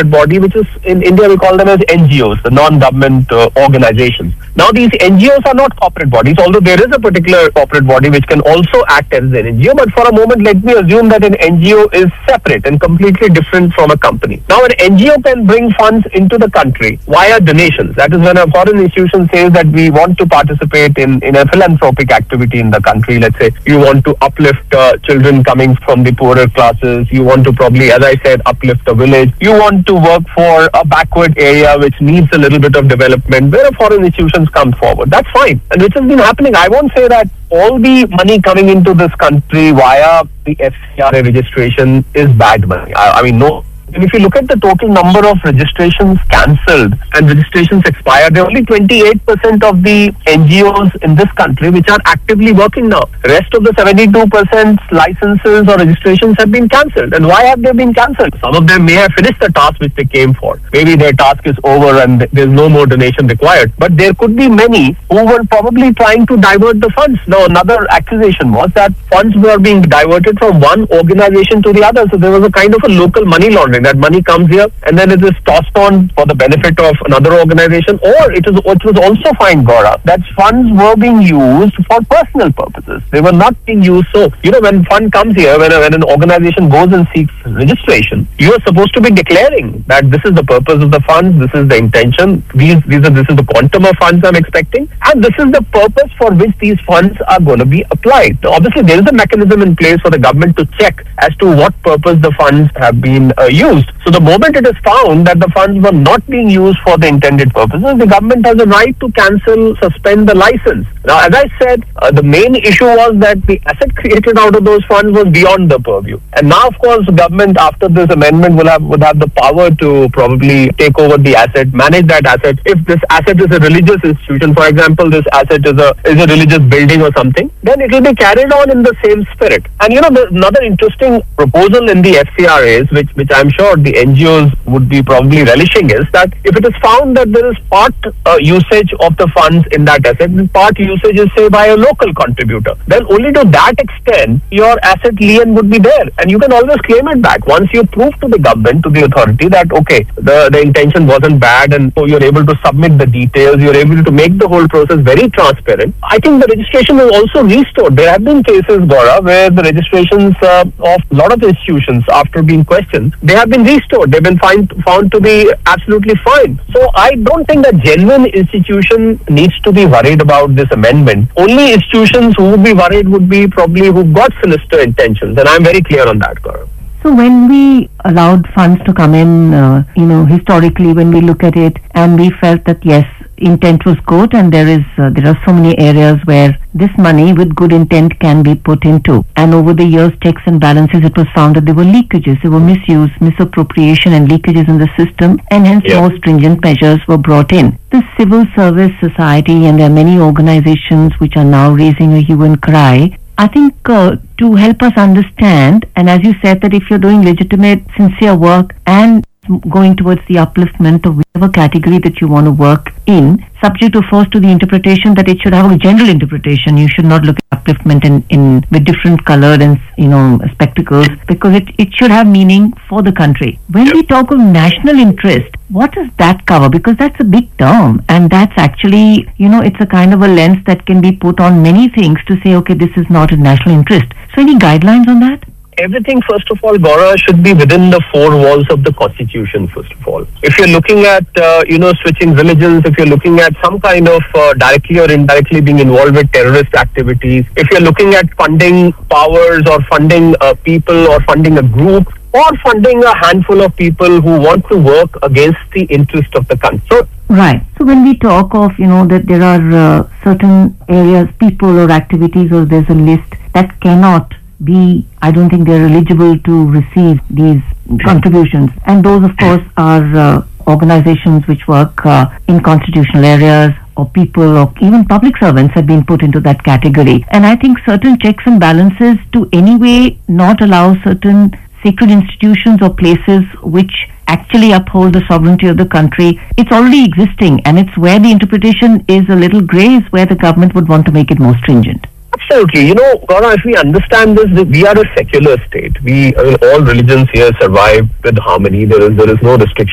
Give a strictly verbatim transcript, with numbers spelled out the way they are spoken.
corporate body, which is in India we call them as N G Os, the non-government uh, organizations. Now these N G Os are not corporate bodies, although there is a particular corporate body which can also act as an N G O. But for a moment, let me assume that an N G O is separate and completely different from a company. Now an N G O can bring funds into the country via donations. That is when a foreign institution says that we want to participate in, in a philanthropic activity in the country. Let's say you want to uplift uh, children coming from the poorer classes. You want to probably, as I said, uplift a village. You want to work for a backward area which needs a little bit of development, where a foreign institutions come forward. That's fine. And which has been happening. I won't say that all the money coming into this country via the F C R A registration is bad money. I, I mean, no. And if you look at the total number of registrations cancelled and registrations expired, there are only twenty-eight percent of the N G Os in this country which are actively working now. Rest of the seventy-two percent licenses or registrations have been cancelled. And why have they been cancelled? Some of them may have finished the task which they came for. Maybe their task is over and there's no more donation required. But there could be many who were probably trying to divert the funds. Now, another accusation was that funds were being diverted from one organization to the other. So there was a kind of a local money laundering. That money comes here and then it is tossed on for the benefit of another organization, or it is it was also fine, Gaura, that funds were being used for personal purposes. They were not being used. So, you know, when fund comes here, when, a, when an organization goes and seeks registration, you are supposed to be declaring that this is the purpose of the funds, this is the intention, these these are this is the quantum of funds I'm expecting, and this is the purpose for which these funds are going to be applied. Now, obviously, there is a mechanism in place for the government to check as to what purpose the funds have been uh, used. So the moment it is found that the funds were not being used for the intended purposes, the government has a right to cancel, suspend the license. Now, as I said, uh, the main issue was that the asset created out of those funds was beyond the purview. And now, of course, the government, after this amendment, will have would have the power to probably take over the asset, manage that asset. If this asset is a religious institution, for example, this asset is a is a religious building or something, then it will be carried on in the same spirit. And you know, the, another interesting proposal in the F C R As, which which I'm sure the N G Os would be probably relishing, is that if it is found that there is part uh, usage of the funds in that asset, and part usage is, say, by a local contributor, then only to that extent your asset lien would be there, and you can always claim it back once you prove to the government, to the authority, that okay, the, the intention wasn't bad, and so you're able to submit the details, you're able to make the whole process very transparent. I think the registration is also restored. There have been cases, Gaura, where the registrations uh, of a lot of institutions, after being questioned, they have been restored. They've been find, found to be absolutely fine. So I don't think that genuine institution needs to be worried about this amendment. Only institutions who would be worried would be probably who've got sinister intentions, and I'm very clear on that, Gaurav. So when we allowed funds to come in, uh, you know, historically, when we look at it, and we felt that yes, intent was good, and there is uh, there are so many areas where this money with good intent can be put into. And over the years, checks and balances, it was found that there were leakages, there were misuse, misappropriation and leakages in the system, and hence yeah. more stringent measures were brought in. The civil service society, and there are many organizations which are now raising a hue and cry, I think uh, to help us understand, and as you said, that if you're doing legitimate, sincere work and going towards the upliftment of whatever category that you want to work in, subject of course to the interpretation that it should have a general interpretation. You should not look at upliftment in, in with different colored and, you know, spectacles, because it, it should have meaning for the country. When we talk of national interest, what does that cover? Because that's a big term, and that's actually, you know, it's a kind of a lens that can be put on many things to say, okay, this is not in national interest. So any guidelines on that? Everything, first of all, Gaura, should be within the four walls of the Constitution, first of all. If you're looking at, uh, you know, switching religions, if you're looking at some kind of uh, directly or indirectly being involved with terrorist activities, if you're looking at funding powers or funding uh, people or funding a group, or funding a handful of people who want to work against the interest of the country. So, right. So when we talk of, you know, that there are uh, certain areas, people or activities, or there's a list that cannot be, I don't think they're eligible to receive these contributions. And those, of course, are uh, organizations which work uh, in constitutional areas, or people, or even public servants have been put into that category. And I think certain checks and balances to anyway not allow certain sacred institutions or places which actually uphold the sovereignty of the country, it's already existing, and it's where the interpretation is a little grey, is where the government would want to make it more stringent. Absolutely. You know, Gaura, if we understand this, we are a secular state. We, I mean, all religions here survive with harmony. There is, there is no restriction